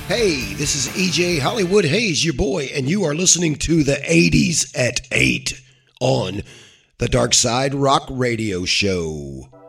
Hey, this is EJ Hollywood Hayes, your boy, and you are listening to the 80s at 8 on the Dark Side Rock Radio Show.